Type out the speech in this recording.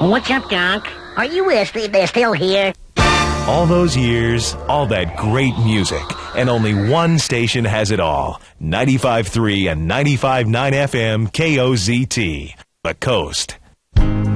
What's up, Doc? Are you still here? All those years, all that great music, and only one station has it all. 95.3 and 95.9 FM KOZT, The Coast.